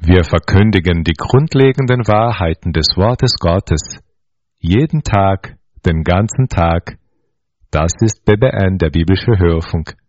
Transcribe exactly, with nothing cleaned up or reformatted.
Wir verkündigen die grundlegenden Wahrheiten des Wortes Gottes. Jeden Tag, den ganzen Tag. Das ist B B N, der biblische Hörfunk.